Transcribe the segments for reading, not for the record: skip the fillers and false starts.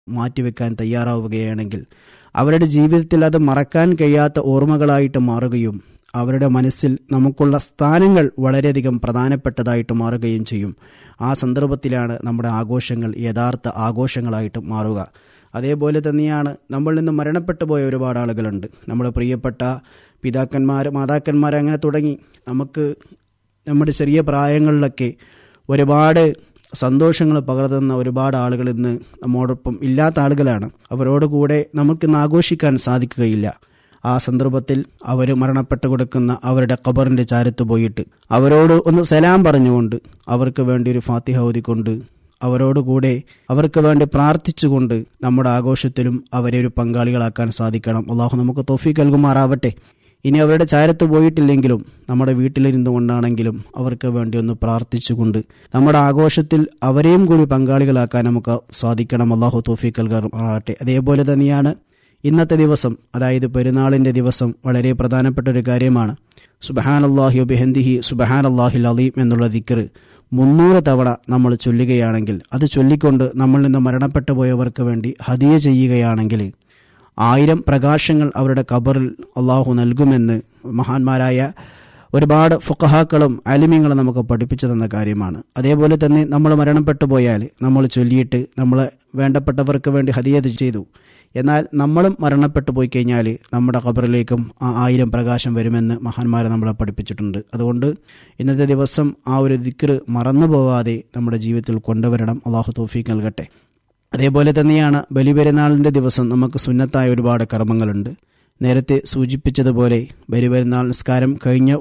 മാറ്റിവെക്കാൻ തയ്യാറാവുകയാണെങ്കിൽ അവരുടെ ജീവിതത്തിൽ അത് മറക്കാൻ കഴിയാത്ത ഓർമ്മകളായിട്ട് മാറുകയും അവരുടെ മനസ്സിൽ നമുക്കുള്ള സ്ഥാനങ്ങൾ വളരെയധികം പ്രധാനപ്പെട്ടതായിട്ട് മാറുകയും ചെയ്യും. ആ സന്ദർഭത്തിലാണ് നമ്മുടെ ആഘോഷങ്ങൾ യഥാർത്ഥ ആഘോഷങ്ങളായിട്ട് മാറുക. അതേപോലെ തന്നെയാണ് നമ്മളിൽ നിന്ന് മരണപ്പെട്ടു പോയ ഒരുപാട് ആളുകളുണ്ട്. നമ്മുടെ പ്രിയപ്പെട്ട പിതാക്കന്മാർ, മാതാക്കന്മാർ, അങ്ങനെ തുടങ്ങി നമുക്ക് നമ്മുടെ ചെറിയ പ്രായങ്ങളിലൊക്കെ ഒരുപാട് സന്തോഷങ്ങൾ പകർത്തുന്ന ഒരുപാട് ആളുകൾ ഇന്ന് നമ്മോടൊപ്പം ഇല്ലാത്ത ആളുകളാണ്. അവരോട് കൂടെ നമുക്കിന്ന് ആഘോഷിക്കാൻ സാധിക്കുകയില്ല. ആ സന്ദർഭത്തിൽ അവർ മരണപ്പെട്ടു കൊടുക്കുന്ന അവരുടെ ഖബറിന്റെ ചാരത്ത് പോയിട്ട് അവരോട് ഒന്ന് സലാം പറഞ്ഞുകൊണ്ട്, അവർക്ക് വേണ്ടി ഒരു ഫാത്തിഹ ഓതിക്കൊണ്ട്, അവരോടുകൂടെ അവർക്ക് വേണ്ടി പ്രാർത്ഥിച്ചുകൊണ്ട് നമ്മുടെ ആഘോഷത്തിലും അവരെ ഒരു പങ്കാളികളാക്കാൻ സാധിക്കണം. അള്ളാഹു നമുക്ക് തൗഫീഖ് നൽകുമാറാവട്ടെ. ഇനി അവരുടെ ചാരത്ത് പോയിട്ടില്ലെങ്കിലും നമ്മുടെ വീട്ടിലിരുന്നു കൊണ്ടാണെങ്കിലും അവർക്ക് വേണ്ടി ഒന്ന് പ്രാർത്ഥിച്ചുകൊണ്ട് നമ്മുടെ ആഘോഷത്തിൽ അവരെയും കൂടി പങ്കാളികളാക്കാൻ നമുക്ക് സാധിക്കണം. അള്ളാഹു തൗഫീഖ് നൽകുമാറാവട്ടെ. അതേപോലെ തന്നെയാണ് ഇന്നത്തെ ദിവസം, അതായത് പെരുന്നാളിൻ്റെ ദിവസം, വളരെ പ്രധാനപ്പെട്ട ഒരു കാര്യമാണ്. സുബ്ഹാനല്ലാഹി വബിഹംദിഹി സുബ്ഹാനല്ലാഹിൽ അലീം എന്നുള്ള ദിക്ർ 300 തവണ നമ്മൾ ചൊല്ലുകയാണെങ്കിൽ, അത് ചൊല്ലിക്കൊണ്ട് നമ്മളിൽ നിന്ന് മരണപ്പെട്ടു പോയവർക്ക് വേണ്ടി ഹദിയ ചെയ്യുകയാണെങ്കിൽ 1000 പ്രകാശങ്ങൾ അവരുടെ ഖബറിൽ അള്ളാഹു നൽകുമെന്ന് മഹാന്മാരായ ഒരുപാട് ഫുഖഹാക്കളും ആലിമീങ്ങളും നമുക്ക് പഠിപ്പിച്ചു തന്ന കാര്യമാണ്. അതേപോലെ തന്നെ നമ്മൾ മരണപ്പെട്ടു പോയാൽ നമ്മൾ ചൊല്ലിയിട്ട് നമ്മളെ വേണ്ടപ്പെട്ടവർക്ക് വേണ്ടി ഹദിയ ചെയ്തു, എന്നാൽ നമ്മളും മരണപ്പെട്ടു പോയി കഴിഞ്ഞാൽ നമ്മുടെ ഖബറിലേക്കും ആ 1000 പ്രകാശം വരുമെന്ന് മഹാന്മാരെ നമ്മളെ പഠിപ്പിച്ചിട്ടുണ്ട്. അതുകൊണ്ട് ഇന്നത്തെ ദിവസം ആ ഒരു ദിക്ർ മറന്നു പോവാതെ നമ്മുടെ ജീവിതത്തിൽ കൊണ്ടുവരണം. അള്ളാഹു തൗഫീഖ് നൽകട്ടെ. അതേപോലെ തന്നെയാണ് ബലിപെരുന്നാളിൻ്റെ ദിവസം നമുക്ക് സുന്നത്തായ ഒരുപാട് കർമ്മങ്ങളുണ്ട്. നേരത്തെ സൂചിപ്പിച്ചതുപോലെ ബലിപെരുന്നാൾ നിസ്കാരം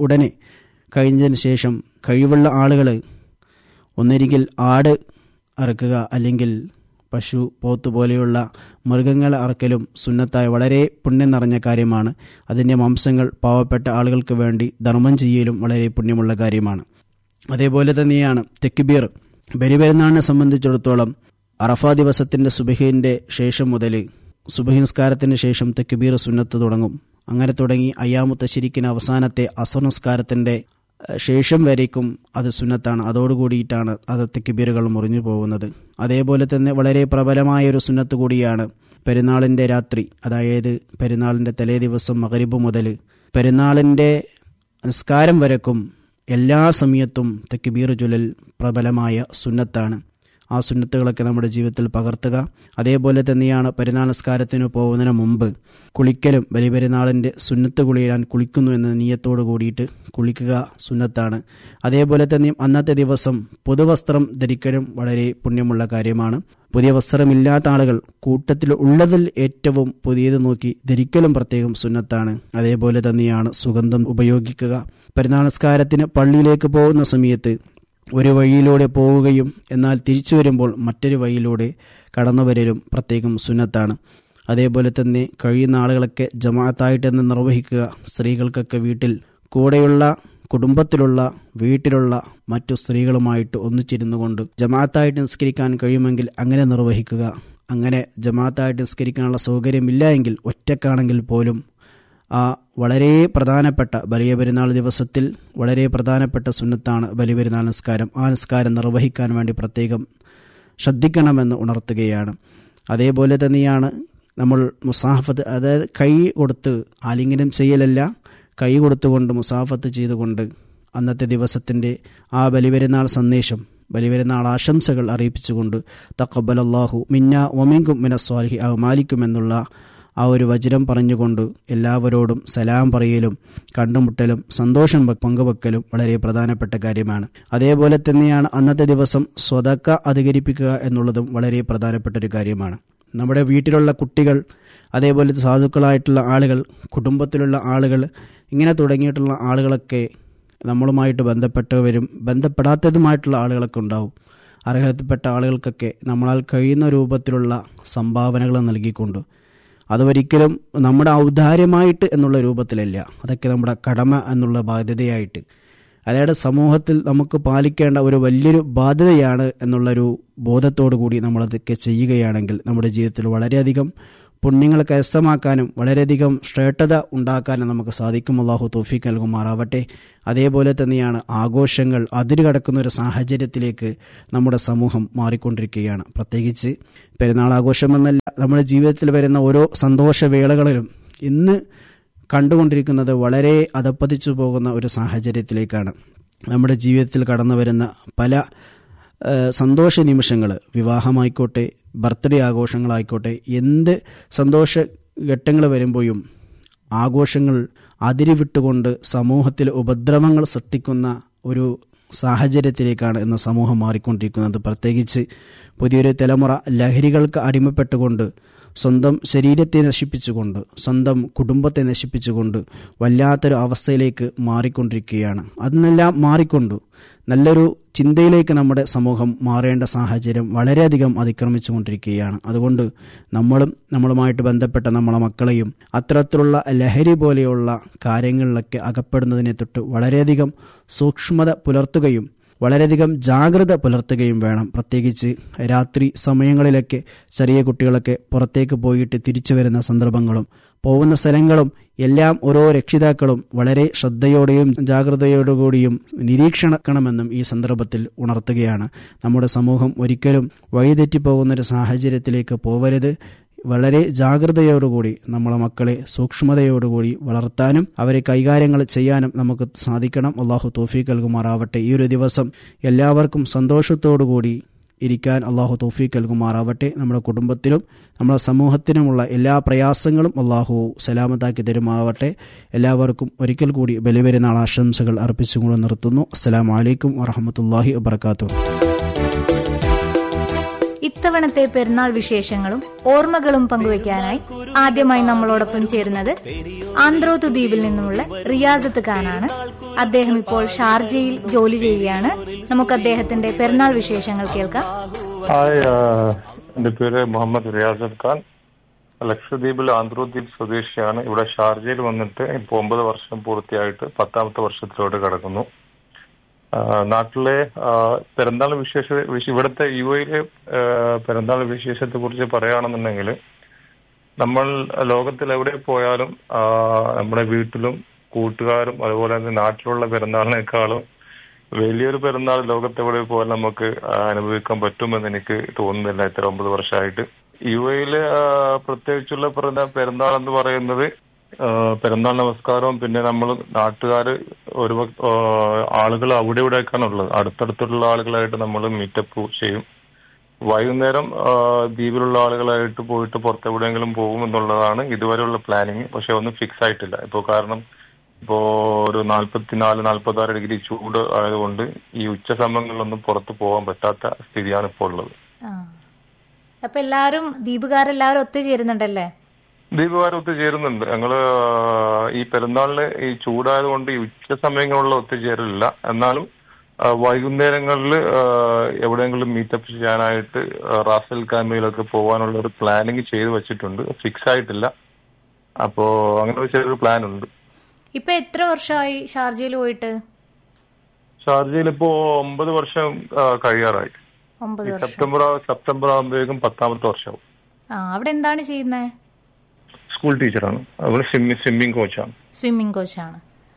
കഴിഞ്ഞതിന് ശേഷം കഴിവുള്ള ആളുകൾ ഒന്നിരിക്കൽ ആട് അറക്കുക, അല്ലെങ്കിൽ പശു, പോത്ത് പോലെയുള്ള മൃഗങ്ങളെ അറക്കലും സുന്നത്തായ വളരെ പുണ്യം നിറഞ്ഞ കാര്യമാണ്. അതിൻ്റെ മാംസങ്ങൾ പാവപ്പെട്ട ആളുകൾക്ക് വേണ്ടി ധർമ്മം ചെയ്യലും വളരെ പുണ്യമുള്ള കാര്യമാണ്. അതേപോലെ തന്നെയാണ് തക്ബീർ. ബലിപെരുന്നാളിനെ സംബന്ധിച്ചിടത്തോളം അറഫ ദിവസത്തിൻ്റെ സുബഹിൻ്റെ ശേഷം മുതൽ സുബഹി നിസ്കാരത്തിന് ശേഷം തക്ബീർ സുന്നത്ത് തുടങ്ങും. അങ്ങനെ തുടങ്ങി അയ്യാമു തശ്രീക്കിന് അവസാനത്തെ അസർ നിസ്കാരത്തിൻ്റെ ശേഷം വരേക്കും അത് സുന്നത്താണ്. അതോടുകൂടിയിട്ടാണ് അത് തക്ബീറുകൾ മുറിഞ്ഞു പോകുന്നത്. അതേപോലെ തന്നെ വളരെ പ്രബലമായ ഒരു സുന്നത്ത് കൂടിയാണ് പെരുന്നാളിൻ്റെ രാത്രി, അതായത് പെരുന്നാളിൻ്റെ തലേ ദിവസം മഗ്രിബ് മുതൽ പെരുന്നാളിൻ്റെ നിസ്കാരം വരക്കും എല്ലാ സമയത്തും തക്ബീർ ചൊല്ലൽ പ്രബലമായ സുന്നത്താണ്. ആ സുന്നത്തുകളൊക്കെ നമ്മുടെ ജീവിതത്തിൽ പകർത്തുക. അതേപോലെ തന്നെയാണ് പെരുന്നാൾ നിസ്കാരത്തിന് പോകുന്നതിന് മുമ്പ് കുളിക്കലും. ബലിപെരുന്നാളിൻ്റെ സുന്നത്ത് കുളിയാൻ കുളിക്കുന്നു എന്ന നിയ്യത്തോട് കൂടിയിട്ട് കുളിക്കുക സുന്നത്താണ്. അതേപോലെ തന്നെ അന്നത്തെ ദിവസം പുതുവസ്ത്രം ധരിക്കലും വളരെ പുണ്യമുള്ള കാര്യമാണ്. പുതിയ വസ്ത്രമില്ലാത്ത ആളുകൾ കൂട്ടത്തിൽ ഉള്ളതിൽ ഏറ്റവും പുതിയത് നോക്കി ധരിക്കലും പ്രത്യേകം സുന്നത്താണ്. അതേപോലെ തന്നെയാണ് സുഗന്ധം ഉപയോഗിക്കുക. പെരുന്നാൾ നിസ്കാരത്തിന് പള്ളിയിലേക്ക് പോകുന്ന സമയത്ത് ഒരു വഴിയിലൂടെ പോവുകയും എന്നാൽ തിരിച്ചു വരുമ്പോൾ മറ്റൊരു വഴിയിലൂടെ കടന്നു വരലും പ്രത്യേകം സുന്നത്താണ്. അതേപോലെ തന്നെ കഴിയുന്ന ആളുകളൊക്കെ ജമാഅത്തായിട്ട് തന്നെ നിർവഹിക്കുക. സ്ത്രീകൾക്കൊക്കെ വീട്ടിൽ കൂടെയുള്ള കുടുംബത്തിലുള്ള വീട്ടിലുള്ള മറ്റു സ്ത്രീകളുമായിട്ട് ഒന്നിച്ചിരുന്നു കൊണ്ട് ജമാഅത്തായിട്ട് നിസ്കരിക്കാൻ കഴിയുമെങ്കിൽ അങ്ങനെ നിർവഹിക്കുക. അങ്ങനെ ജമാഅത്തായിട്ട് നിസ്കരിക്കാനുള്ള സൗകര്യമില്ല എങ്കിൽ ഒറ്റക്കാണെങ്കിൽ പോലും ആ വളരെ പ്രധാനപ്പെട്ട വലിയ പെരുന്നാൾ ദിവസത്തിൽ വളരെ പ്രധാനപ്പെട്ട സുന്നത്താണ് വലിയ പെരുന്നാൾ നിസ്കാരം. ആ നിസ്കാരം നിർവഹിക്കാൻ വേണ്ടി പ്രത്യേകം ശ്രദ്ധിക്കണമെന്ന് ഉണർത്തുകയാണ്. അതേപോലെ തന്നെയാണ് നമ്മൾ മുസാഫത്ത്, അതായത് കൈ കൊടുത്ത് ആലിംഗനം ചെയ്യലല്ല, കൈ കൊടുത്തുകൊണ്ട് മുസാഫത്ത് ചെയ്തുകൊണ്ട് അന്നത്തെ ദിവസത്തിൻ്റെ ആ ബലിപെരുന്നാൾ സന്ദേശം, ബലിപെരുന്നാൾ ആശംസകൾ അറിയിപ്പിച്ചുകൊണ്ട് തഖബ്ബലല്ലാഹു മിന്നാ വമിൻകും മിനസ്സാലിഹി അഅ്മാലിക്കും എന്നുള്ള ആ ഒരു വചനം പറഞ്ഞുകൊണ്ട് എല്ലാവരോടും സലാം പറയലും കണ്ടുമുട്ടലും സന്തോഷം പങ്കുവെക്കലും വളരെ പ്രധാനപ്പെട്ട കാര്യമാണ്. അതേപോലെ തന്നെയാണ് അന്നത്തെ ദിവസം സ്വതക്ക അധികരിപ്പിക്കുക എന്നുള്ളതും വളരെ പ്രധാനപ്പെട്ട ഒരു കാര്യമാണ്. നമ്മുടെ വീട്ടിലുള്ള കുട്ടികൾ, അതേപോലെ സാധുക്കളായിട്ടുള്ള ആളുകൾ, കുടുംബത്തിലുള്ള ആളുകൾ, ഇങ്ങനെ തുടങ്ങിയിട്ടുള്ള ആളുകളൊക്കെ നമ്മളുമായിട്ട് ബന്ധപ്പെട്ടവരും ബന്ധപ്പെടാത്തതുമായിട്ടുള്ള ആളുകളൊക്കെ ഉണ്ടാവും. അർഹതപ്പെട്ട ആളുകൾക്കൊക്കെ നമ്മളാൽ കഴിയുന്ന രൂപത്തിലുള്ള സംഭാവനകൾ നൽകിക്കൊണ്ട്, അതൊരിക്കലും നമ്മുടെ ഔദാര്യമായിട്ട് എന്നുള്ള രൂപത്തിലല്ല, അതൊക്കെ നമ്മുടെ കടമ എന്നുള്ള ബാധ്യതയായിട്ട്, അതായത് സമൂഹത്തിൽ നമുക്ക് പാലിക്കേണ്ട ഒരു വലിയൊരു ബാധ്യതയാണ് എന്നുള്ളൊരു ബോധത്തോടു കൂടി നമ്മളതൊക്കെ ചെയ്യുകയാണെങ്കിൽ നമ്മുടെ ജീവിതത്തിൽ വളരെയധികം പുണ്യങ്ങൾ കരസ്ഥമാക്കാനും വളരെയധികം ശ്രേഷ്ഠത ഉണ്ടാക്കാനും നമുക്ക് സാധിക്കും. അല്ലാഹു തൗഫീഖ് നൽകുമാറാവട്ടെ. അതേപോലെ തന്നെയാണ് ആഘോഷങ്ങൾ അതിരുകടക്കുന്ന ഒരു സാഹചര്യത്തിലേക്ക് നമ്മുടെ സമൂഹം മാറിക്കൊണ്ടിരിക്കുകയാണ്. പ്രത്യേകിച്ച് പെരുന്നാൾ ആഘോഷമെന്നല്ല, നമ്മുടെ ജീവിതത്തിൽ വരുന്ന ഓരോ സന്തോഷവേളകളിലും ഇന്ന് കണ്ടുകൊണ്ടിരിക്കുന്നത് വളരെ അധപ്പതിച്ചു പോകുന്ന ഒരു സാഹചര്യത്തിലേക്കാണ്. നമ്മുടെ ജീവിതത്തിൽ കടന്നു വരുന്ന പല സന്തോഷ നിമിഷങ്ങൾ, വിവാഹമായിക്കോട്ടെ, ബർത്ത്ഡേ ആഘോഷങ്ങളായിക്കോട്ടെ, എന്ത് സന്തോഷ ഘട്ടങ്ങൾ വരുമ്പോഴും ആഘോഷങ്ങൾ അതിരുവിട്ടുകൊണ്ട് സമൂഹത്തിൽ ഉപദ്രവങ്ങൾ സൃഷ്ടിക്കുന്ന ഒരു സാഹചര്യത്തിലേക്കാണ് ഇന്ന് സമൂഹം മാറിക്കൊണ്ടിരിക്കുന്നത്. പ്രത്യേകിച്ച് പുതിയൊരു തലമുറ ലഹരികൾക്ക് അടിമപ്പെട്ടുകൊണ്ട് സ്വന്തം ശരീരത്തെ നശിപ്പിച്ചുകൊണ്ട്, സ്വന്തം കുടുംബത്തെ നശിപ്പിച്ചുകൊണ്ട് വല്ലാത്തൊരു അവസ്ഥയിലേക്ക് മാറിക്കൊണ്ടിരിക്കുകയാണ്. അതിനെല്ലാം മാറിക്കൊണ്ടു നല്ലൊരു ചിന്തയിലേക്ക് നമ്മുടെ സമൂഹം മാറേണ്ട സാഹചര്യം വളരെയധികം അതിക്രമിച്ചു കൊണ്ടിരിക്കുകയാണ്. അതുകൊണ്ട് നമ്മളുമായിട്ട് ബന്ധപ്പെട്ട നമ്മളെ മക്കളെയും അത്തരത്തിലുള്ള ലഹരി പോലെയുള്ള കാര്യങ്ങളിലൊക്കെ അകപ്പെടുന്നതിനെ തൊട്ട് വളരെയധികം സൂക്ഷ്മത പുലർത്തുകയും വളരെയധികം ജാഗ്രത പുലർത്തുകയും വേണം. പ്രത്യേകിച്ച് രാത്രി സമയങ്ങളിലൊക്കെ ചെറിയ കുട്ടികളൊക്കെ പുറത്തേക്ക് പോയിട്ട് തിരിച്ചു വരുന്ന സന്ദർഭങ്ങളും പോകുന്ന സ്ഥലങ്ങളും എല്ലാം ഓരോ രക്ഷിതാക്കളും വളരെ ശ്രദ്ധയോടെയും ജാഗ്രതയോടുകൂടിയും നിരീക്ഷണമെന്നും ഈ സന്ദർഭത്തിൽ ഉണർത്തുകയാണ്. നമ്മുടെ സമൂഹം ഒരിക്കലും വഴിതെറ്റിപ്പോകുന്നൊരു സാഹചര്യത്തിലേക്ക് പോവരുത്. വളരെ ജാഗ്രതയോടുകൂടി നമ്മളെ മക്കളെ സൂക്ഷ്മതയോടുകൂടി വളർത്താനും അവരെ കൈകാര്യങ്ങൾ ചെയ്യാനും നമുക്ക് സാധിക്കണം. അല്ലാഹു തൗഫീഖ് നൽകുമാറാവട്ടെ. ഈ ഒരു ദിവസം എല്ലാവർക്കും സന്തോഷത്തോടുകൂടി ഇരിക്കാൻ അല്ലാഹു തൗഫീഖ് നൽകുമാറാവട്ടെ. നമ്മുടെ കുടുംബത്തിലും നമ്മുടെ സമൂഹത്തിനുമുള്ള എല്ലാ പ്രയാസങ്ങളും അല്ലാഹു സലാമത്താക്കി തരുമാവട്ടെ. എല്ലാവർക്കും ഒരിക്കൽ കൂടി ബലിപെരുന്നാൾ ആശംസകൾ അർപ്പിച്ചുകൊണ്ട് നിർത്തുന്നു. അസ്സലാമു അലൈക്കും വറഹ്മത്തുള്ളാഹി വബറകാതുഹു. ഇത്തവണത്തെ പെരുന്നാൾ വിശേഷങ്ങളും ഓർമ്മകളും പങ്കുവയ്ക്കാനായി ആദ്യമായി നമ്മളോടൊപ്പം ചേരുന്നത് ആന്ത്രോത്ത് ദ്വീപിൽ നിന്നുമുള്ള റിയാസത്ത് ഖാനാണ്. അദ്ദേഹം ഇപ്പോൾ ഷാർജയിൽ ജോലി ചെയ്യുകയാണ്. നമുക്ക് അദ്ദേഹത്തിന്റെ പെരുന്നാൾ വിശേഷങ്ങൾ കേൾക്കാം. ഹായ്, എന്റെ പേര് മുഹമ്മദ് റിയാസത്ത് ഖാൻ. ലക്ഷദ്വീപിൽ ആന്ത്രോദ്വീപ് സ്വദേശിയാണ്. ഇവിടെ ഷാർജയിൽ വന്നിട്ട് ഇപ്പോൾ 9 വർഷം പൂർത്തിയായിട്ട് 10ാമത്തെ വർഷത്തിലോട്ട് കടക്കുന്നു. നാട്ടിലെ പെരുന്നാൾ ഇവിടുത്തെ UAE പെരുന്നാൾ വിശേഷത്തെ കുറിച്ച് പറയുകയാണെന്നുണ്ടെങ്കിൽ, നമ്മൾ ലോകത്തിൽ എവിടെ പോയാലും നമ്മുടെ വീട്ടിലും കൂട്ടുകാരും അതുപോലെ തന്നെ നാട്ടിലുള്ള പെരുന്നാളിനേക്കാളും വലിയൊരു പെരുന്നാൾ ലോകത്തെവിടെ പോയാലും നമുക്ക് അനുഭവിക്കാൻ പറ്റുമെന്ന് എനിക്ക് തോന്നുന്നില്ല. ഇത്ര 9 വർഷമായിട്ട് UAE പ്രത്യേകിച്ചുള്ള പെരുന്നാൾ എന്ന് പറയുന്നത് പെരുന്നാൾ നമസ്കാരവും പിന്നെ നമ്മൾ നാട്ടുകാര് ഒരു ആളുകൾ അവിടെ ഇവിടെയൊക്കെയാണ് ഉള്ളത്. അടുത്തടുത്തുള്ള ആളുകളായിട്ട് നമ്മൾ മീറ്റപ്പ് ചെയ്യും. വൈകുന്നേരം ദ്വീപിലുള്ള ആളുകളായിട്ട് പോയിട്ട് പുറത്തെവിടെയെങ്കിലും പോകും എന്നുള്ളതാണ് ഇതുവരെയുള്ള പ്ലാനിങ്. പക്ഷെ ഒന്നും ഫിക്സ് ആയിട്ടില്ല ഇപ്പോൾ. കാരണം ഇപ്പോ ഒരു 44-46 ഡിഗ്രി ചൂട് ആയതുകൊണ്ട് ഈ ഉച്ച സമയങ്ങളിലൊന്നും പുറത്ത് പോകാൻ പറ്റാത്ത സ്ഥിതിയാണ് ഇപ്പോൾ ഉള്ളത്. അപ്പൊ എല്ലാരും ദ്വീപുകാരെല്ലാവരും ഒത്തുചേരുന്നുണ്ടല്ലേ? ദ്വീപുകാർ ഒത്തുചേരുന്നുണ്ട്. ഞങ്ങള് ഈ പെരുന്നാളിന് ഈ ചൂടായതുകൊണ്ട് ഈ ഉച്ച സമയങ്ങളിലുള്ള ഒത്തുചേരലില്ല. എന്നാലും വൈകുന്നേരങ്ങളിൽ എവിടെയെങ്കിലും മീറ്റപ്പ് ചെയ്യാനായിട്ട് റാസൽ ഖൈമയിലൊക്കെ പോകാനുള്ള ഒരു പ്ലാനിങ് ചെയ്ത് വെച്ചിട്ടുണ്ട്. ഫിക്സ് ആയിട്ടില്ല. അപ്പോ അങ്ങനെ ഒരു ചെറിയൊരു പ്ലാൻ ഉണ്ട്. ഇപ്പൊ എത്ര വർഷമായി ഷാർജയിൽ പോയിട്ട്? ഷാർജയിൽ ഇപ്പോ 9 വർഷം കഴിയാറായി. സെപ്റ്റംബർ ആകുമ്പോഴേക്കും 10ാമത്തെ വർഷമാവും. അവിടെ എന്താണ് ചെയ്യുന്നത്? സ്കൂൾ ടീച്ചറാണ്. അവിടെ സ്വിമ്മിംഗ് കോച്ചാണ്. സ്വിമ്മിംഗ് കോച്ചാണ്.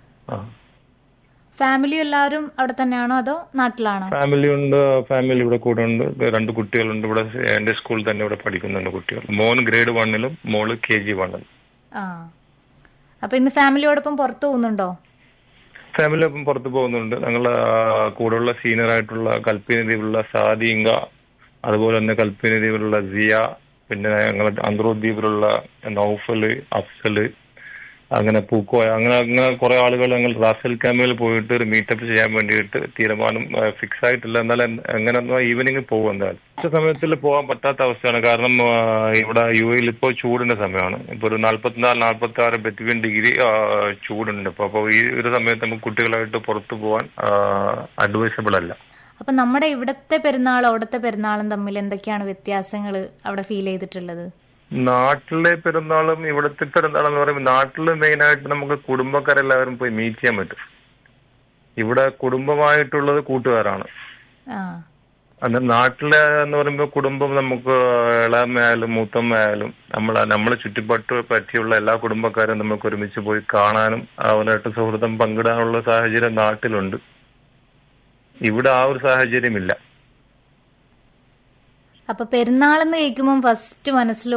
ഫാമിലി എല്ലാവരും അവിടെ തന്നെയാണോ അതോ നാട്ടിലാണോ? ഫാമിലി ഉണ്ട്. ഫാമിലി ഇവിടെ കൂടെ ഉണ്ട്. 2 കുട്ടികളുണ്ട് ഇവിടെ. എന്റെ സ്കൂളിൽ തന്നെ ഇവിടെ പഠിക്കുന്നുണ്ട് കുട്ടികൾ. മോൻ ഗ്രേഡ് 1-ലും മോള് KG 1-ലും. അപ്പൊ ഇന്ന് ഫാമിലിയോടൊപ്പം പുറത്തു പോകുന്നുണ്ടോ? ഫാമിലിയൊപ്പം പുറത്തു പോകുന്നുണ്ട്. ഞങ്ങളെ കൂടെയുള്ള സീനിയർ ആയിട്ടുള്ള കൽപ്പീന ദ്വീപിലുള്ള സാദിങ്ക, അതുപോലെ തന്നെ കൽപ്പീന ദ്വീപിലുള്ള സിയ, പിന്നെ ഞങ്ങൾ ആന്ത്രോത്ത് ദ്വീപിലുള്ള നൗഫല്, അഫ്സല്, അങ്ങനെ പൂക്കോയ, അങ്ങനെ കുറെ ആളുകൾ ഞങ്ങൾ റാസൽ ഖൈമയിൽ പോയിട്ട് ഒരു മീറ്റപ്പ് ചെയ്യാൻ വേണ്ടിയിട്ട് തീരുമാനം ഫിക്സ് ആയിട്ടില്ല. എന്നാലും എങ്ങനെ ഈവനിങ് പോകും. എന്തായാലും ഉച്ച സമയത്തിൽ പോകാൻ പറ്റാത്ത അവസ്ഥയാണ്. കാരണം ഇവിടെ UAE ഇപ്പോൾ ചൂടിന്റെ സമയമാണ്. ഇപ്പൊ ഒരു 44-46 ബിറ്റ്വീൻ ഡിഗ്രി ചൂടുണ്ട്. അപ്പൊ ഈ ഒരു സമയത്ത് നമുക്ക് കുട്ടികളായിട്ട് പുറത്തു പോകാൻ അഡ്വൈസബിൾ അല്ല. അപ്പൊ നമ്മുടെ ഇവിടത്തെ പെരുന്നാളും അവിടുത്തെ പെരുന്നാളും തമ്മിൽ എന്തൊക്കെയാണ് വ്യത്യാസങ്ങൾ അവിടെ ഫീൽ ചെയ്തിട്ടുള്ളത്? നാട്ടിലെ പെരുന്നാളും ഇവിടുത്തെ പെരുന്നാളെന്ന് പറയുമ്പോൾ നാട്ടില് മെയിൻ ആയിട്ട് നമുക്ക് കുടുംബക്കാരെല്ലാവരും പോയി മീറ്റ് ചെയ്യാൻ പറ്റും. ഇവിടെ കുടുംബമായിട്ടുള്ളത് കൂട്ടുകാരാണ്. അത് നാട്ടില് എന്ന് പറയുമ്പോൾ കുടുംബം നമുക്ക് ഇളമയായാലും മൂത്തമ്മയായാലും നമ്മളെ ചുറ്റുപാട്ട് പറ്റിയുള്ള എല്ലാ കുടുംബക്കാരും നമുക്ക് ഒരുമിച്ച് പോയി കാണാനും അവരായിട്ട് സൗഹൃദം പങ്കിടാനുള്ള സാഹചര്യം നാട്ടിലുണ്ട്. ഇവിടെ ആ ഒരു സാഹചര്യമില്ല. അപ്പൊ പെരുന്നാളെന്ന് കേൾക്കുമ്പോൾ ഫസ്റ്റ് മനസ്സിൽ